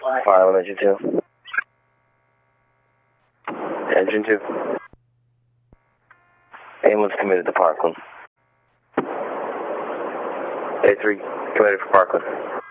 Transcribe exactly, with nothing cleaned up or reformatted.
Fire engine two. Engine two. Ambulance committed to Parkland. A three, committed for Parkland.